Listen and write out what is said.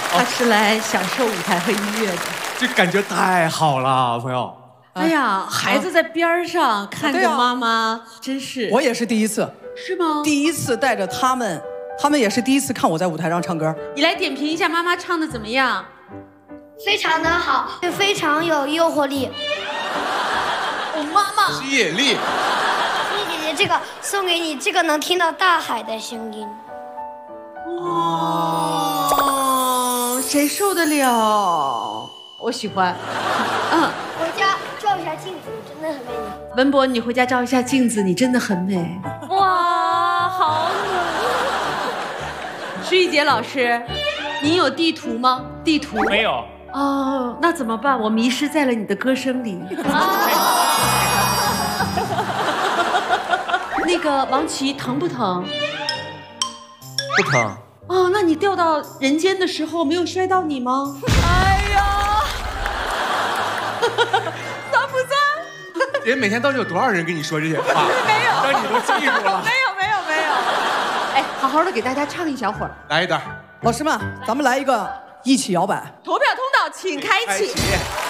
他是来享受舞台和音乐的。 这感觉太好了，朋友。 哎呀，孩子在边上看着妈妈，真是。 我也是第一次。 是吗？ 第一次带着他们也是第一次看我在舞台上唱歌。 你来点评一下妈妈唱的怎么样？ 非常的好，非常有诱惑力。 我妈妈吸引力。 你姐姐这个送给你，这个能听到大海的声音。 哦，谁受得了？我喜欢。 回家照一下镜子，你真的很美。 文博，你回家照一下镜子，你真的很美。哇，好美！徐艺杰老师，您有地图吗？地图没有。 哦，那怎么办？我迷失在了你的歌声里。那个王琦疼不疼？ 不疼。 哦，那你掉到人间的时候没有摔到你吗？哎呀，算不算？ 人每天到底有多少人跟你说这些话？ 没有， 让你都记住了。 没有。哎，好好的给大家唱一小会儿。 来一段。 老师们，咱们来一个一起摇摆。 投票通道请开启。